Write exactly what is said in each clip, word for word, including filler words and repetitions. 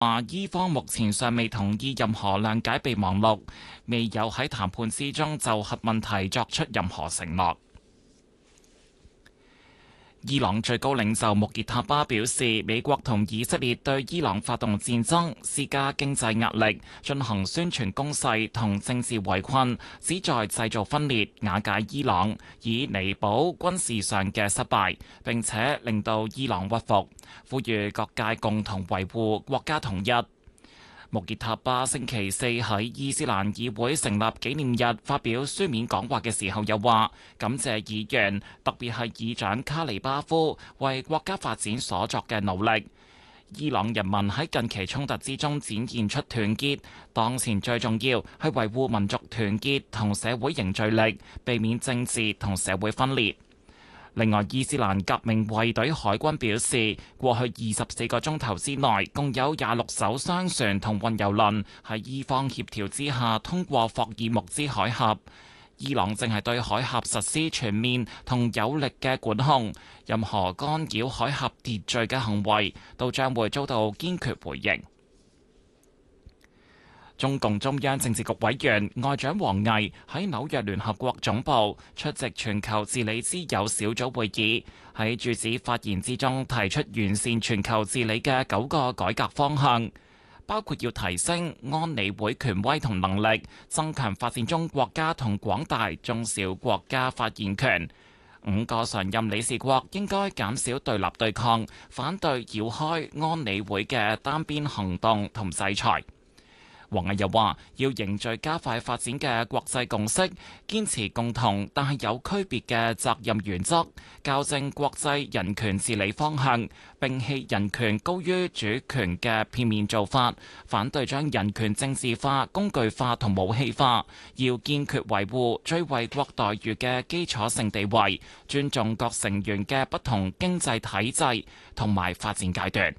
話伊方目前尚未同意任何諒解備忘錄，未有喺談判之中就核問題作出任何承諾。伊朗最高領袖穆傑塔巴表示，美國同以色列對伊朗發動戰爭，施加經濟壓力，進行宣傳攻勢同政治圍困，旨在製造分裂、瓦解伊朗，以彌補軍事上嘅失敗，並且令到伊朗屈服，呼籲各界共同維護國家統一。穆傑塔巴星期四喺伊斯蘭議會成立紀念日發表書面講話嘅時候，又話感謝議員，特別係議長卡里巴夫為國家發展所作嘅努力。伊朗人民喺近期衝突之中展現出團結，當前最重要係維護民族團結同社會凝聚力，避免政治同社會分裂。另外，伊斯蘭革命衛隊海軍表示，過去二十四個鐘頭之內，共有廿六艘商船同運油輪喺伊方協調之下通過霍爾木茲海峽。伊朗正係對海峽實施全面同有力嘅管控，任何干擾海峽秩序嘅行為都將會遭到堅決回應。中共中央政治局委員外長王毅喺紐約聯合國總部出席全球治理之友小組會議，喺主旨發言之中提出完善全球治理嘅九個改革方向，包括要提升安理會權威同能力，增強發展中國家同廣大中小國家發言權。五個常任理事國應該減少對立對抗，反對繞開安理會嘅單邊行動同制裁。王毅又話：要凝聚加快發展嘅國際共識，堅持共同但係有區別嘅責任原則，校正國際人權治理方向，摒棄人權高於主權嘅片面做法，反對將人權政治化、工具化同武器化，要堅決維護最惠國待遇嘅基礎性地位，尊重各成員嘅不同經濟體制同埋發展階段。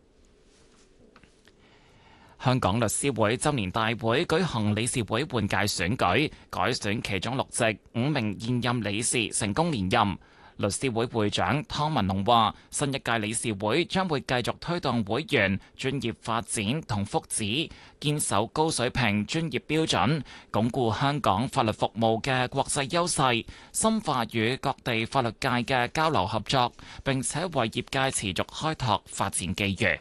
香港律師會周年大會舉行理事會換屆選舉，改選其中六席，五名現任理事成功連任。律師會會長湯文龍話：新一屆理事會將會繼續推動會員專業發展同福祉，堅守高水平專業標準，鞏固香港法律服務嘅國際優勢，深化與各地法律界嘅交流合作，並且為業界持續開拓發展機遇。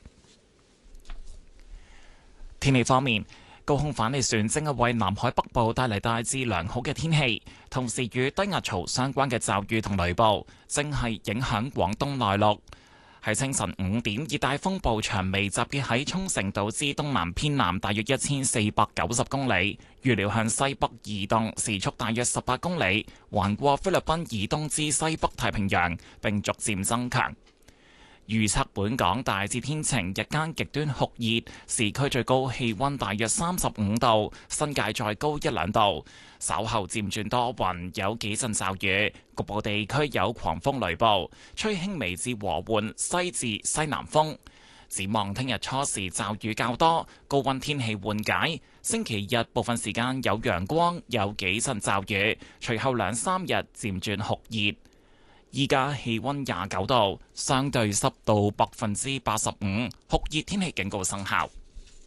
天氣方面，高空反氣旋正係為南海北部帶嚟大致良好嘅天氣，同時與低壓槽相關嘅驟雨同雷暴正係影響廣東內陸。喺清晨五點，熱帶風暴長尾集結喺沖繩島之東南偏南大約一千四百九十公里，預料向西北移動，時速大約十八公里，橫過菲律賓以東之西北太平洋，並逐漸增強。預測本港大致天晴，日間極端酷熱，市區最高氣溫大約三十五度，新界再高一兩度。稍後漸轉多雲，有幾陣驟雨，局部地區有狂風雷暴，吹輕微至和緩西至西南風。展望聽日初時驟雨較多，高溫天氣緩解。星期日部分時間有陽光，有幾陣驟雨，隨後兩三日漸轉酷熱。依家氣溫廿九度，相對濕度百分之八十五，酷熱天氣警告生效。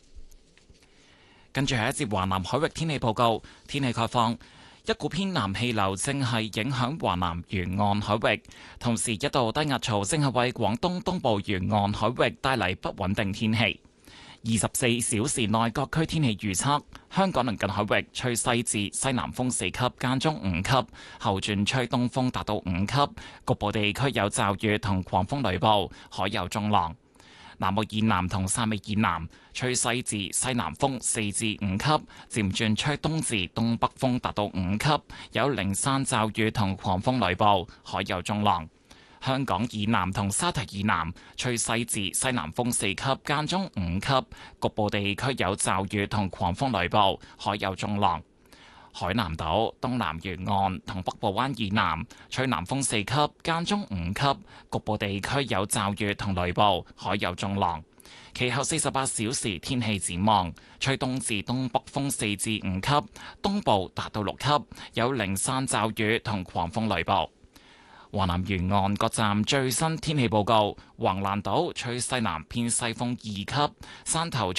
跟住係一節華南海域天氣報告，天氣概況，一股偏南氣流正係影響華南沿岸海域，同時一道低壓槽正係為廣東東部沿岸海域帶嚟不穩定天氣。二十四小時內各區天氣預測：香港鄰近海域吹西至西南風四級，間中五級，後轉吹東風達到五級，局部地區有驟雨同狂風雷暴，海有中浪。南澳以南同汕尾以南吹西至西南風四至五級，漸轉吹東至東北風達到五級，有零散驟雨同狂風雷暴，海有中浪。香港以南同沙堤以南吹西至西南風四級，間中五級，局部地區有驟雨同狂風雷暴，海有中浪。海南島東南沿岸同北部灣以南吹南風四級，間中五級，局部地區有驟雨同雷暴，海有中浪。其後四十八小時天氣展望，吹東至東北風四至五級，東部達到六級，有零散驟雨同狂風雷暴。 華南沿岸各站最新天氣報告：橫瀾島吹西南偏西風二級，山頭